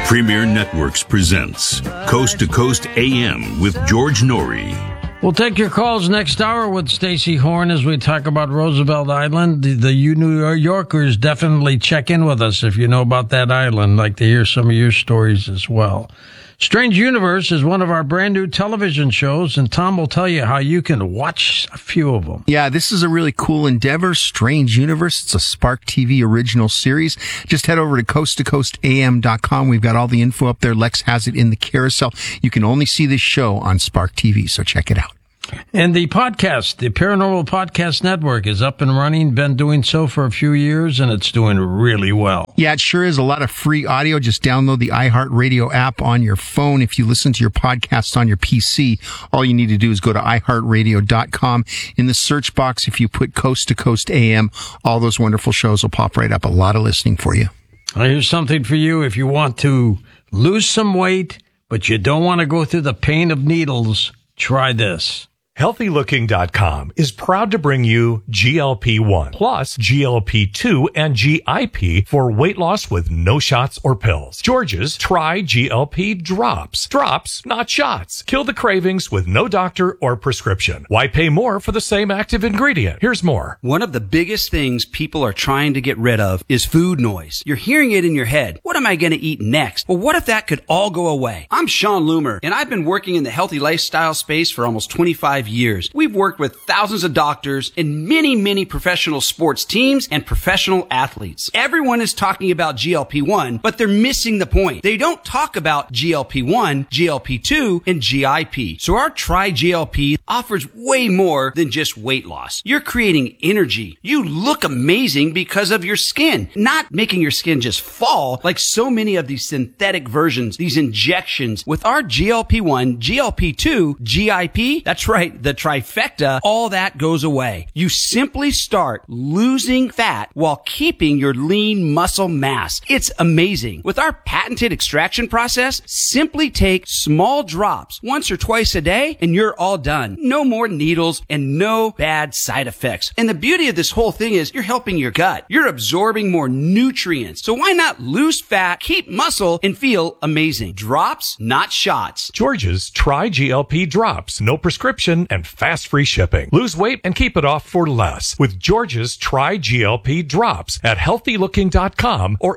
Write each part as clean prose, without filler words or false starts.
Premier Networks presents Coast to Coast AM with George Norrie. We'll take your calls next hour with Stacey Horn as we talk about Roosevelt Island. The you New Yorkers definitely check in with us if you know about that island. Like to hear some of your stories as well. Strange Universe is one of our brand new television shows, and Tom will tell you how you can watch a few of them. Yeah, this is a really cool endeavor, Strange Universe. It's a Spark TV original series. Just head over to coasttocoastam.com. We've got all the info up there. Lex has it in the carousel. You can only see this show on Spark TV, so check it out. And the podcast, the Paranormal Podcast Network, is up and running. Been doing so for a few years, and it's doing really well. Yeah, it sure is. A lot of free audio. Just download the iHeartRadio app on your phone. If you listen to your podcast on your PC, all you need to do is go to iHeartRadio.com. In the search box, if you put Coast to Coast AM, all those wonderful shows will pop right up. A lot of listening for you. Here's something for you if you want to lose some weight, but you don't want to go through the pain of needles. Try this. HealthyLooking.com is proud to bring you GLP-1 plus GLP-2 and GIP for weight loss with no shots or pills. George's Try GLP Drops. Drops, not shots. Kill the cravings with no doctor or prescription. Why pay more for the same active ingredient? Here's more. One of the biggest things people are trying to get rid of is food noise. You're hearing it in your head. What am I going to eat next? Well, what if that could all go away? I'm Sean Loomer, and I've been working in the healthy lifestyle space for almost 25 years. We've worked with thousands of doctors and many professional sports teams and professional athletes. Everyone is talking about GLP-1, but they're missing the point. They don't talk about GLP-1, GLP-2, and GIP. So our Try GLP offers way more than just weight loss. You're creating energy. You look amazing because of your skin, not making your skin just fall like so many of these synthetic versions, these injections. With our GLP-1, GLP-2, GIP, that's right, the trifecta, all that goes away. You simply start losing fat while keeping your lean muscle mass. It's amazing. With our patented extraction process, simply take small drops once or twice a day and you're all done. No more needles and no bad side effects. And the beauty of this whole thing is you're helping your gut. You're absorbing more nutrients. So why not lose fat, keep muscle, and feel amazing? Drops, not shots. George's Try GLP Drops. No prescription and fast free shipping. Lose weight and keep it off for less with George's Try GLP Drops at healthylooking.com or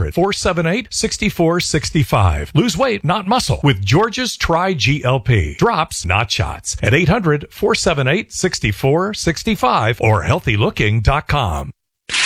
800-478-6465. Lose weight, not muscle with George's Try GLP Drops, not shots at 800-478-6465 or healthylooking.com.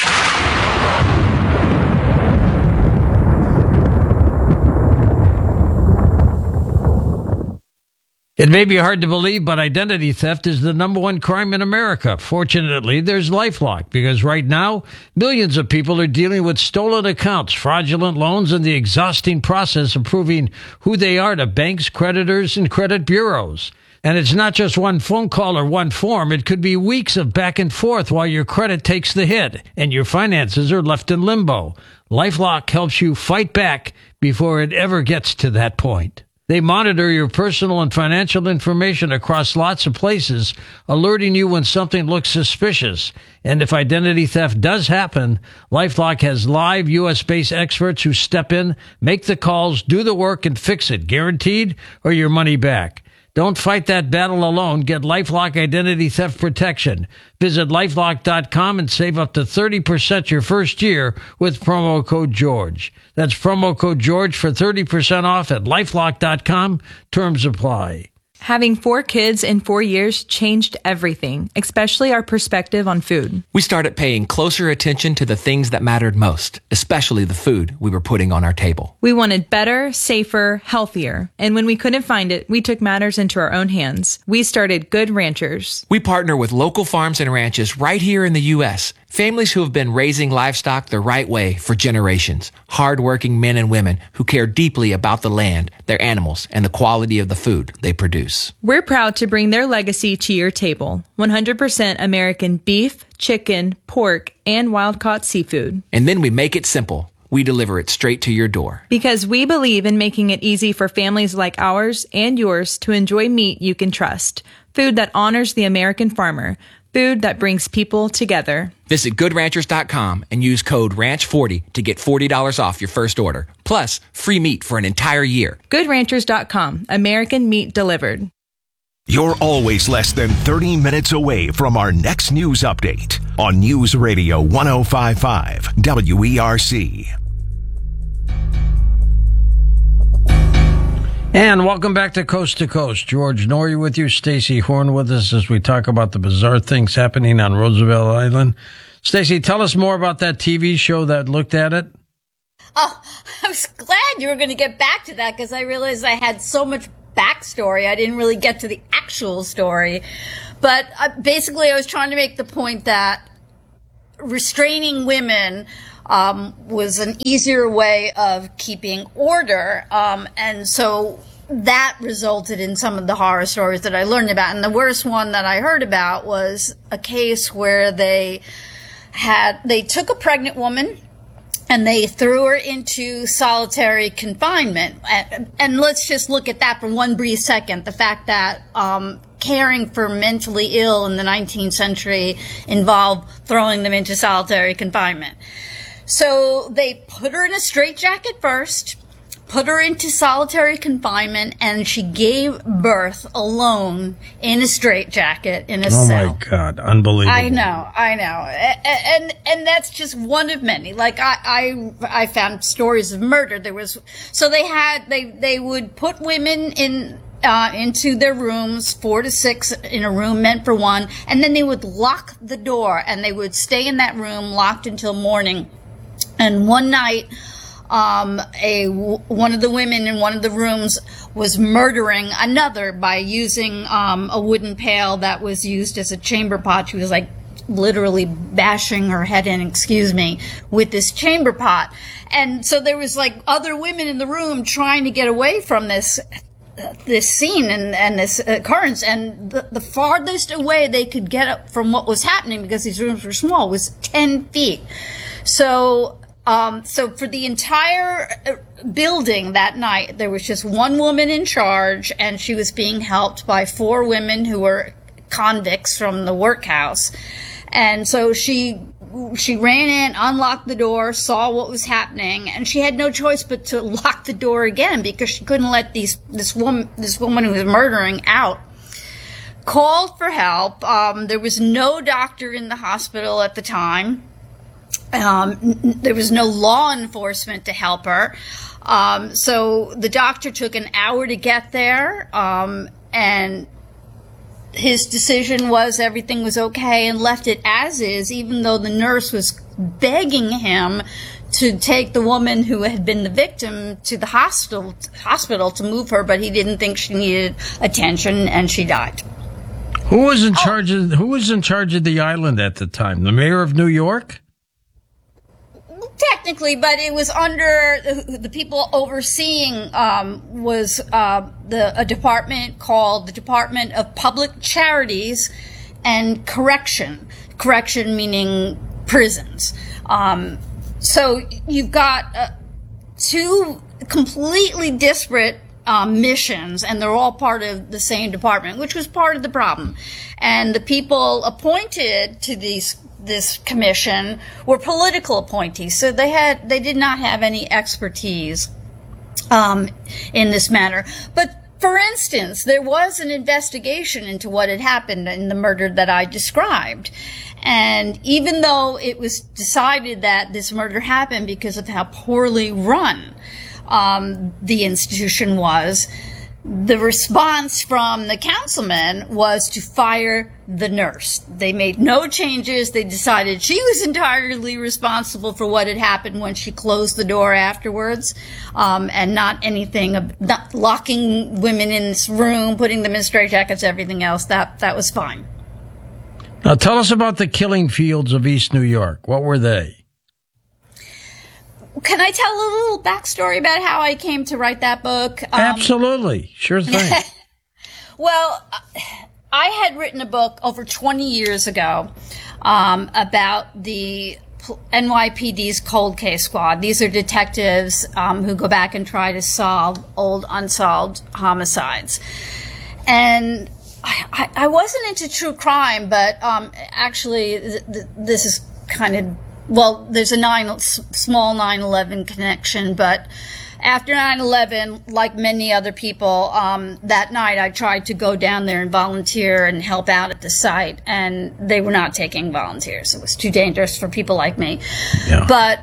It may be hard to believe, but identity theft is the number one crime in America. Fortunately, there's LifeLock, because right now, millions of people are dealing with stolen accounts, fraudulent loans, and the exhausting process of proving who they are to banks, creditors, and credit bureaus. And it's not just one phone call or one form. It could be weeks of back and forth while your credit takes the hit and your finances are left in limbo. LifeLock helps you fight back before it ever gets to that point. They monitor your personal and financial information across lots of places, alerting you when something looks suspicious. And if identity theft does happen, LifeLock has live U.S.-based experts who step in, make the calls, do the work, and fix it, guaranteed, or your money back. Don't fight that battle alone. Get LifeLock Identity Theft Protection. Visit LifeLock.com and save up to 30% your first year with promo code George. That's promo code George for 30% off at LifeLock.com. Terms apply. Having 4 kids in 4 years changed everything, especially our perspective on food. We started paying closer attention to the things that mattered most, especially the food we were putting on our table. We wanted better, safer, healthier. And when we couldn't find it, we took matters into our own hands. We started Good Ranchers. We partner with local farms and ranches right here in the U.S., families who have been raising livestock the right way for generations. Hard-working men and women who care deeply about the land, their animals, and the quality of the food they produce. We're proud to bring their legacy to your table. 100% American beef, chicken, pork, and wild-caught seafood. And then we make it simple. We deliver it straight to your door. Because we believe in making it easy for families like ours and yours to enjoy meat you can trust. Food that honors the American farmer. food that brings people together. Visit GoodRanchers.com and use code RANCH40 to get $40 off your first order. Plus, free meat for an entire year. GoodRanchers.com. American meat delivered. You're always less than 30 minutes away from our next news update on News Radio 105.5 WERC. And welcome back to Coast. George Noory with you, Stacey Horn with us as we talk about the bizarre things happening on Roosevelt Island. Stacey, tell us more about that TV show that looked at it. Oh, I was glad you were going to get back to that because I realized I had so much backstory. I didn't really get to the actual story. But basically, I was trying to make the point that restraining women was an easier way of keeping order. And so that resulted in some of the horror stories that I learned about. And the worst one that I heard about was a case where they took a pregnant woman and they threw her into solitary confinement. And let's just look at that for one brief second. The fact that caring for mentally ill in the 19th century involved throwing them into solitary confinement. So they put her in a straitjacket first, put her into solitary confinement, and she gave birth alone in a straitjacket in a cell. Oh my God, unbelievable! I know, and that's just one of many. Like I found stories of murder. They would put women in. Into their rooms, 4 to 6 in a room meant for one, and then they would lock the door and they would stay in that room locked until morning. And one night, one of the women in one of the rooms was murdering another by using a wooden pail that was used as a chamber pot. She was like literally bashing her head in, with this chamber pot. And so there was like other women in the room trying to get away from this scene and this occurrence, and the farthest away they could get up from what was happening, because these rooms were small, was 10 feet. So for the entire building that night, there was just one woman in charge, and she was being helped by 4 women who were convicts from the workhouse. And so she ran in, unlocked the door, saw what was happening, and she had no choice but to lock the door again because she couldn't let this woman who was murdering out. Called for help. There was no doctor in the hospital at the time. There was no law enforcement to help her. So the doctor took an hour to get there, and his decision was everything was okay and left it as is, even though the nurse was begging him to take the woman who had been the victim to the hospital to move her, but he didn't think she needed attention, and she died. Who was in charge of the island at the time? The mayor of New York? Technically, but it was under the people overseeing was a department called the Department of Public Charities and Correction. Correction meaning prisons. So you've got 2 completely disparate missions, and they're all part of the same department, which was part of the problem. And the people appointed to this commission were political appointees, so they did not have any expertise in this matter. But for instance, there was an investigation into what had happened in the murder that I described. And even though it was decided that this murder happened because of how poorly run the institution was, the response from the councilman was to fire the nurse. They made no changes. They decided she was entirely responsible for what had happened when she closed the door afterwards, and not locking women in this room, putting them in straitjackets, everything else. That was fine. Now tell us about the killing fields of East New York. What were they? Can I tell a little backstory about how I came to write that book? Absolutely. Sure thing. Well, I had written a book over 20 years ago about the NYPD's Cold Case Squad. These are detectives who go back and try to solve old unsolved homicides. And I wasn't into true crime, but actually this is kind of, well, there's a small 9/11 connection, but after 9/11, like many other people, that night I tried to go down there and volunteer and help out at the site, and they were not taking volunteers. It was too dangerous for people like me. Yeah. But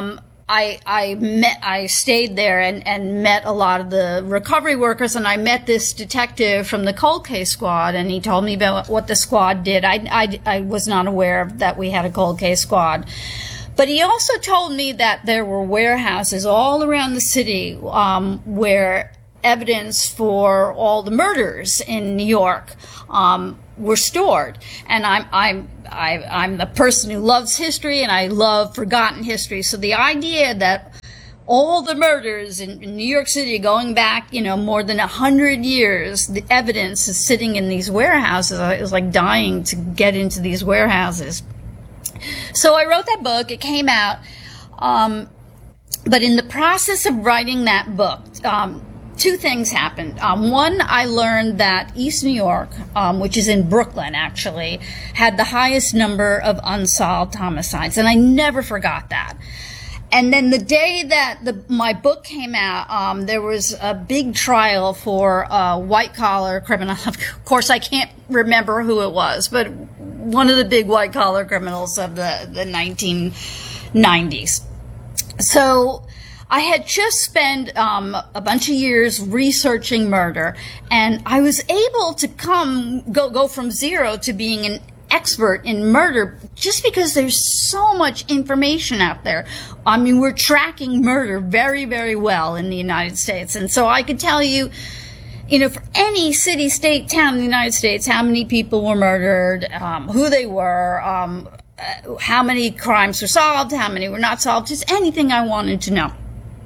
I stayed there and met a lot of the recovery workers, and I met this detective from the cold case squad, and he told me about what the squad did. I was not aware that we had a cold case squad. But he also told me that there were warehouses all around the city where evidence for all the murders in New York were stored. And I'm the person who loves history, and I love forgotten history. So the idea that all the murders in New York City going back, more than 100 years, the evidence is sitting in these warehouses. I was like dying to get into these warehouses. So I wrote that book. It came out. But in the process of writing that book, two things happened. One, I learned that East New York, which is in Brooklyn actually, had the highest number of unsolved homicides. And I never forgot that. And then the day that my book came out, there was a big trial for a white-collar criminal. Of course, I can't remember who it was, but one of the big white-collar criminals of the 1990s. So I had just spent a bunch of years researching murder, and I was able to go from zero to being an expert in murder just because there's so much information out there. I mean, we're tracking murder very, very well in the United States. And so I could tell you, for any city, state, town in the United States, how many people were murdered, who they were, how many crimes were solved, how many were not solved, just anything I wanted to know.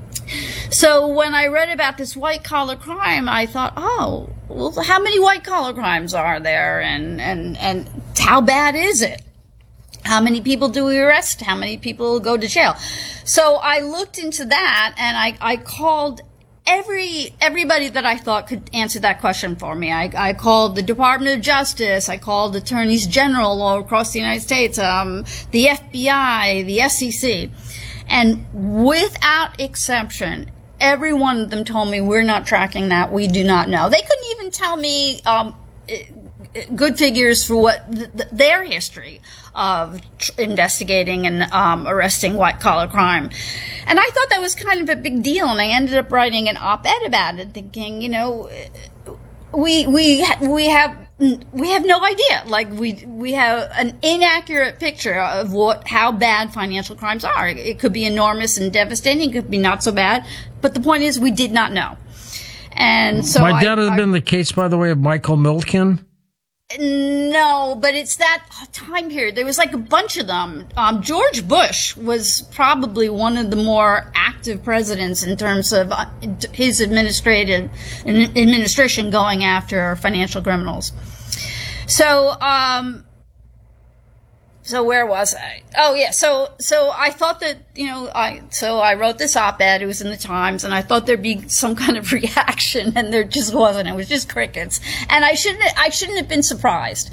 So when I read about this white-collar crime, I thought, oh, well, how many white-collar crimes are there, and how bad is it? How many people do we arrest? How many people go to jail? So I looked into that, and I called everybody that I thought could answer that question for me. I called the Department of Justice. I called attorneys general all across the United States, the FBI, the SEC. And without exception, every one of them told me, we're not tracking that. We do not know. They couldn't even tell me good figures for what their history of investigating and arresting white-collar crime. And I thought that was kind of a big deal, and I ended up writing an op-ed about it, thinking, we have no idea. Like we have an inaccurate picture of how bad financial crimes are. It could be enormous and devastating. It could be not so bad. But the point is, we did not know. And so my dad had been the case, by the way, of Michael Milken. No, but it's that time period. There was like a bunch of them. George Bush was probably one of the more active presidents in terms of his administration going after financial criminals. So, so where was I? Oh yeah, so I thought that, so I wrote this op-ed, it was in the Times, and I thought there'd be some kind of reaction, and there just wasn't. It was just crickets. And I shouldn't have been surprised.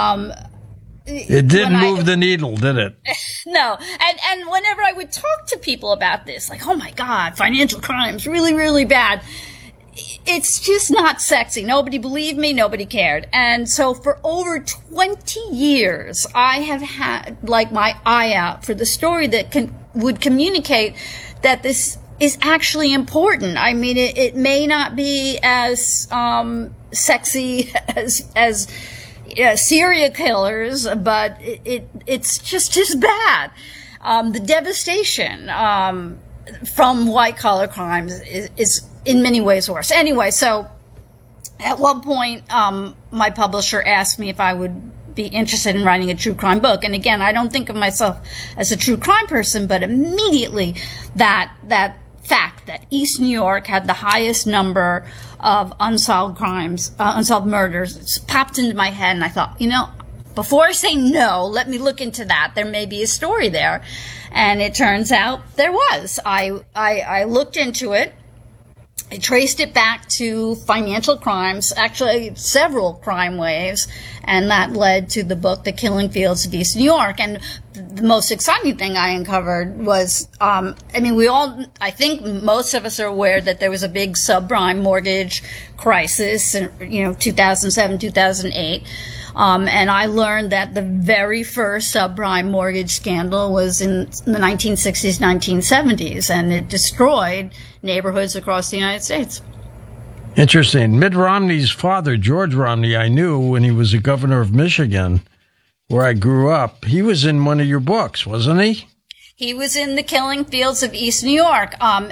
It didn't move the needle, did it? No. And whenever I would talk to people about this, like, oh my God, financial crime's really, really bad, it's just not sexy. Nobody believed me. Nobody cared. And so for over 20 years, I have had like my eye out for the story that would communicate that this is actually important. I mean, it may not be as sexy as serial killers, but it's just as bad. The devastation from white-collar crimes is in many ways worse. Anyway, so at one point, my publisher asked me if I would be interested in writing a true crime book. And again, I don't think of myself as a true crime person, but immediately that fact that East New York had the highest number of unsolved crimes, unsolved murders, popped into my head, and I thought, before I say no, let me look into that. There may be a story there. And it turns out there was. I looked into it. I traced it back to financial crimes, actually several crime waves, and that led to the book, The Killing Fields of East New York. And the most exciting thing I uncovered was, I think most of us are aware that there was a big subprime mortgage crisis in, 2007, 2008. And I learned that the very first subprime mortgage scandal was in the 1960s, 1970s, and it destroyed neighborhoods across the United States. Interesting. Mitt Romney's father, George Romney, I knew when he was the governor of Michigan, where I grew up. He was in one of your books, wasn't he? He was in The Killing Fields of East New York.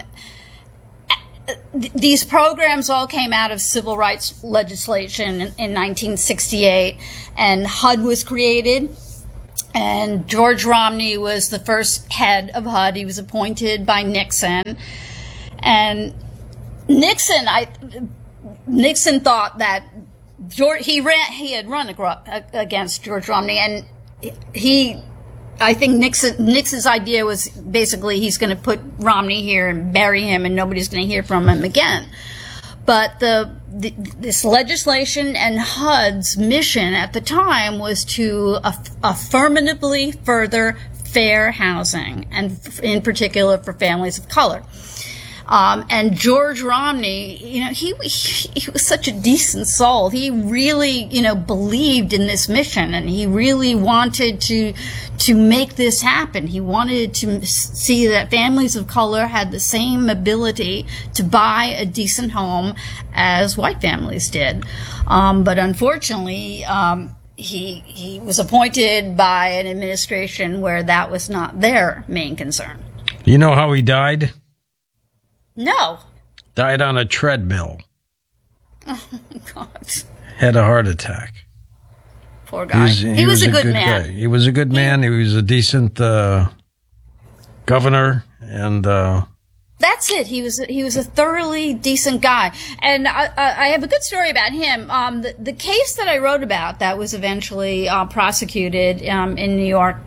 These programs all came out of civil rights legislation in 1968, and HUD was created, and George Romney was the first head of HUD. He was appointed by Nixon, and Nixon thought that he had run against George Romney, and I think Nixon's idea was basically he's going to put Romney here and bury him, and nobody's going to hear from him again. But this legislation and HUD's mission at the time was to affirmatively further fair housing, and in particular for families of color. And George Romney, he was such a decent soul. He really, believed in this mission, and he really wanted to make this happen. He wanted to see that families of color had the same ability to buy a decent home as white families did. But unfortunately, he was appointed by an administration where that was not their main concern. You know how he died? No. Died on a treadmill. Oh, God. Had a heart attack. Poor guy. He was a good man. Guy. He was a good man. He was a decent governor, and that's it. He was a thoroughly decent guy. And I have a good story about him. The case that I wrote about that was eventually prosecuted in New York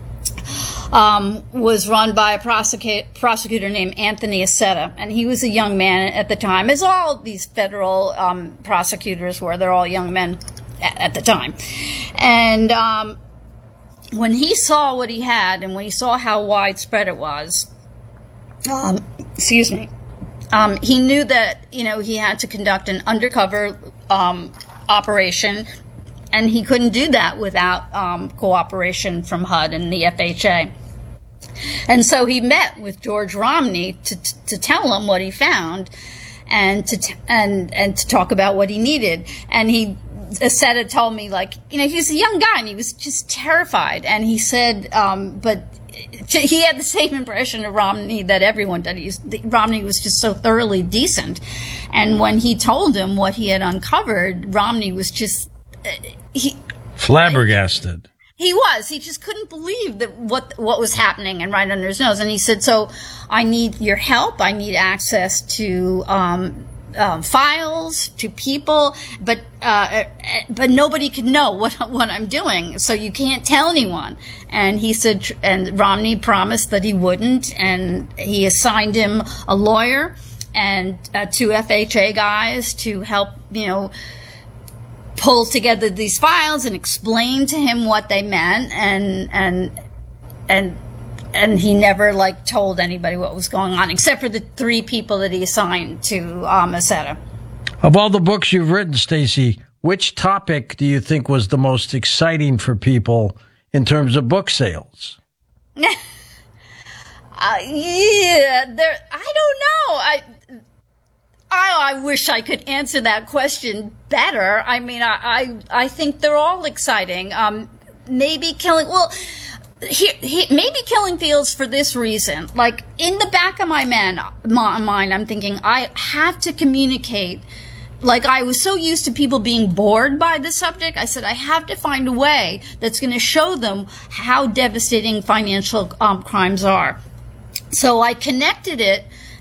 was run by a prosecutor named Anthony Aceta, and he was a young man at the time, as all these federal prosecutors were. They're all young men at the time. And when he saw what he had, and when he saw how widespread it was, he knew that he had to conduct an undercover operation. And he couldn't do that without cooperation from HUD and the FHA. And so he met with George Romney to tell him what he found, and to talk about what he needed. And Aceta told me, he's a young guy and he was just terrified. And he said, but he had the same impression of Romney that everyone did. Romney was just so thoroughly decent. And when he told him what he had uncovered, Romney was just flabbergasted. He was. He just couldn't believe that what was happening, and right under his nose. And he said, "So I need your help. I need access to files, to people, but nobody could know what I'm doing. So you can't tell anyone." And he said, and Romney promised that he wouldn't, and he assigned him a lawyer and two FHA guys to help, pull together these files and explain to him what they meant, and he never told anybody what was going on, except for the three people that he assigned to Aceta. Of all the books you've written, Stacey, which topic do you think was the most exciting for people in terms of book sales? I don't know. I wish I could answer that question better. I mean, I think they're all exciting. Maybe Killing Fields for this reason. In the back of my mind, I'm thinking I have to communicate. I was so used to people being bored by the subject. I said I have to find a way that's going to show them how devastating financial crimes are. So I connected it.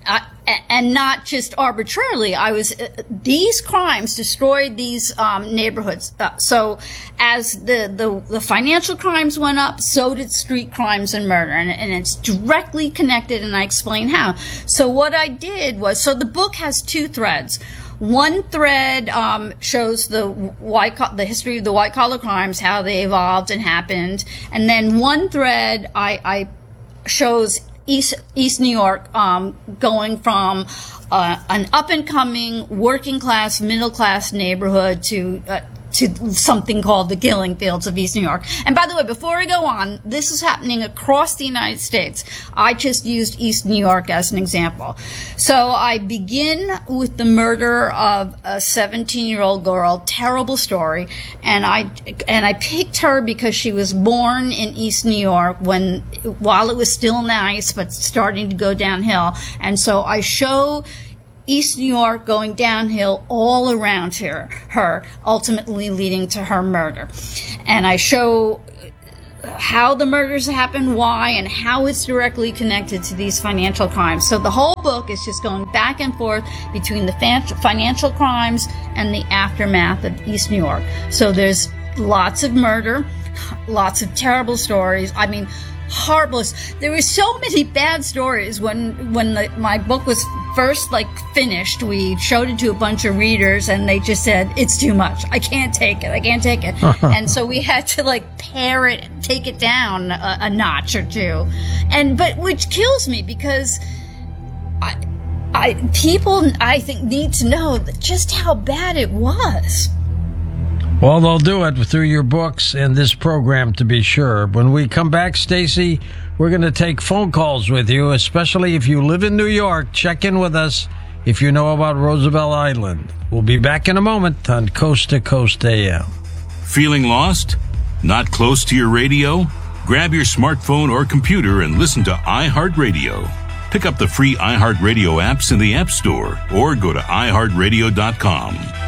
and not just arbitrarily. These crimes destroyed these neighborhoods. So as the financial crimes went up, so did street crimes and murder, and it's directly connected, and I explain how. So what I did was, so the book has two threads. One thread shows the history of the white collar crimes, how they evolved and happened, and then one thread I shows East New York going from an up and coming working class, middle class neighborhood to something called the Gilling Fields of East New York. And by the way, before I go on, this is happening across the United States. I just used East New York as an example. So I begin with the murder of a 17-year-old girl, terrible story, and I picked her because she was born in East New York while it was still nice but starting to go downhill. And so I show East New York going downhill all around her, ultimately leading to her murder. And I show how the murders happen, why, and how it's directly connected to these financial crimes. So the whole book is just going back and forth between the financial crimes and the aftermath of East New York. So there's lots of murder, lots of terrible stories. I mean, horrible. There were so many bad stories when my book was first finished. We showed it to a bunch of readers, and they just said, "It's too much. I can't take it." And so we had to pare it, take it down a notch or two, but which kills me because people I think need to know just how bad it was. Well, they'll do it through your books and this program, to be sure. When we come back, Stacy, we're going to take phone calls with you, especially if you live in New York. Check in with us if you know about Roosevelt Island. We'll be back in a moment on Coast to Coast AM. Feeling lost? Not close to your radio? Grab your smartphone or computer and listen to iHeartRadio. Pick up the free iHeartRadio apps in the App Store or go to iHeartRadio.com.